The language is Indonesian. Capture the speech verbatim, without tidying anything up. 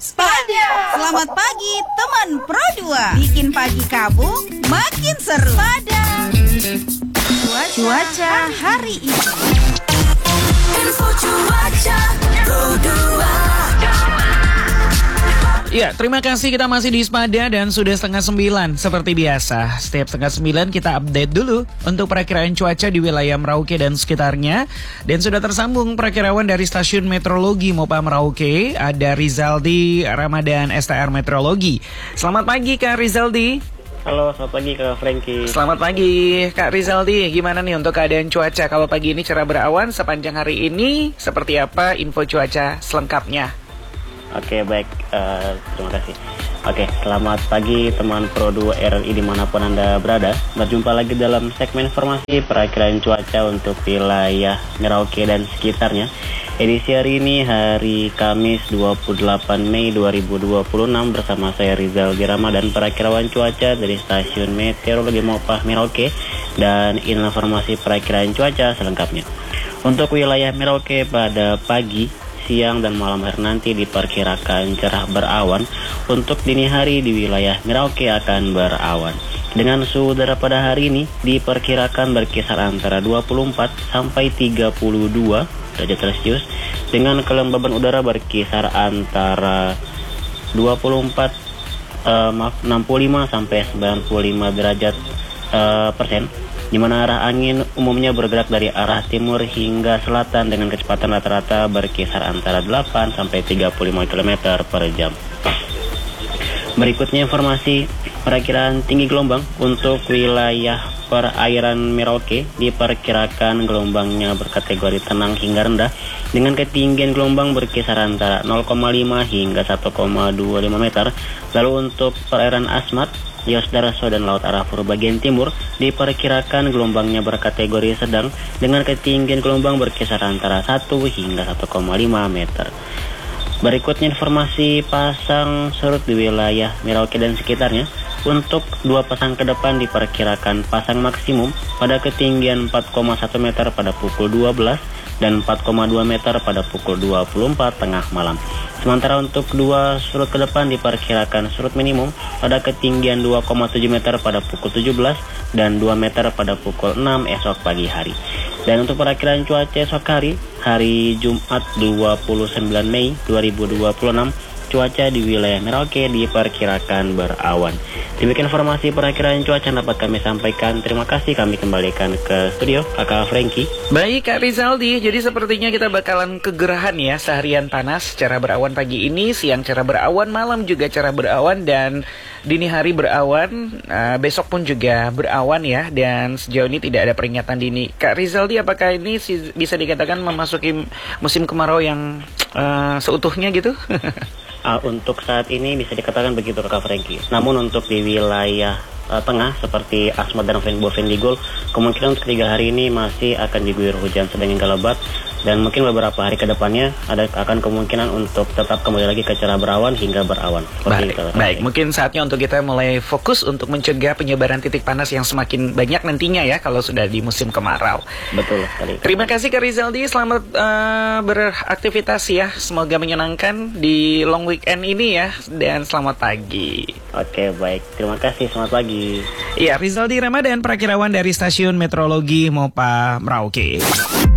Spada. Selamat pagi teman Pro dua. Bikin pagi kamu makin seru. Spada. Cuaca, cuaca hari ini. Info cuaca Pro dua. Ya, terima kasih, kita masih di Spada dan sudah setengah sembilan. Seperti biasa, setiap setengah sembilan kita update dulu untuk perakiraan cuaca di wilayah Merauke dan sekitarnya. Dan sudah tersambung perakirawan dari Stasiun Meteorologi Mopa Merauke, ada Rizaldi Ramadan S T R Meteorologi. Selamat pagi Kak Rizaldi. Halo, selamat pagi Kak Frankie. Selamat pagi Kak Rizaldi. Gimana nih untuk keadaan cuaca? Kalau pagi ini cerah berawan, sepanjang hari ini seperti apa info cuaca selengkapnya? Oke, baik, uh, terima kasih. Oke, selamat pagi teman Pro dua R I dimanapun Anda berada. Berjumpa lagi dalam segmen informasi perakiraan cuaca untuk wilayah Merauke dan sekitarnya. Edisi hari ini hari Kamis dua puluh delapan Mei dua ribu dua puluh enam bersama saya Rizaldi Ramadan, perakirawan cuaca dari Stasiun Meteorologi Mopa Merauke, dan informasi perakiraan cuaca selengkapnya. Untuk wilayah Merauke pada pagi, siang dan malam hari nanti diperkirakan cerah berawan. Untuk dini hari di wilayah Merauke akan berawan. Dengan suhu udara pada hari ini diperkirakan berkisar antara dua puluh empat sampai tiga puluh dua derajat Celcius, dengan kelembaban udara berkisar antara dua puluh empat uh, maaf enam puluh lima sampai sembilan puluh lima derajat uh, persen. Di mana arah angin umumnya bergerak dari arah timur hingga selatan dengan kecepatan rata-rata berkisar antara delapan sampai tiga puluh lima kilometer per jam. Berikutnya informasi perakiraan tinggi gelombang untuk wilayah perairan Merauke. Diperkirakan gelombangnya berkategori tenang hingga rendah dengan ketinggian gelombang berkisar antara nol koma lima hingga satu koma dua lima meter. Lalu untuk perairan Asmat, Yos Daraso dan Laut Arafura bagian timur diperkirakan gelombangnya berkategori sedang dengan ketinggian gelombang berkisar antara satu hingga satu koma lima meter. Berikutnya informasi pasang surut di wilayah Merauke dan sekitarnya. Untuk dua pasang ke depan diperkirakan pasang maksimum pada ketinggian empat koma satu meter pada pukul dua belas dan empat koma dua meter pada pukul dua puluh empat tengah malam. Sementara untuk dua surut ke depan diperkirakan surut minimum pada ketinggian dua koma tujuh meter pada pukul tujuh belas dan dua meter pada pukul enam esok pagi hari. Dan untuk perakiraan cuaca esok hari, hari Jumat dua puluh sembilan Mei dua ribu dua puluh enam, cuaca di wilayah Merauke diperkirakan berawan. Demikian informasi perakiraan cuaca yang dapat kami sampaikan. Terima kasih, kami kembalikan ke studio Kakak Frankie. Baik Kak Rizaldi, jadi sepertinya kita bakalan kegerahan ya, seharian panas, cerah berawan pagi ini, siang cerah berawan, malam juga cerah berawan, dan dini hari berawan, uh, besok pun juga berawan ya, dan sejauh ini tidak ada peringatan dini. Kak Rizaldi, apakah ini si, bisa dikatakan memasuki musim kemarau yang uh, seutuhnya gitu? Uh, untuk saat ini bisa dikatakan begitu Kakak Frankie. Namun untuk di wilayah uh, tengah seperti Asmat dan Bovendigul, kemungkinan untuk tiga hari ini masih akan diguyur hujan sedang hingga lebat. Dan mungkin beberapa hari ke depannya ada akan kemungkinan untuk tetap kembali lagi ke cerah berawan hingga berawan. Baik, baik. Mungkin saatnya untuk kita mulai fokus untuk mencegah penyebaran titik panas yang semakin banyak nantinya ya kalau sudah di musim kemarau. Betul sekali. Terima kasih Kak Rizaldi, selamat uh, beraktivitas ya. Semoga menyenangkan di long weekend ini ya, dan selamat pagi. Oke, baik. Terima kasih, selamat pagi. Iya, Rizaldi Ramadan, perakirawan dari Stasiun Meteorologi Mopa Merauke.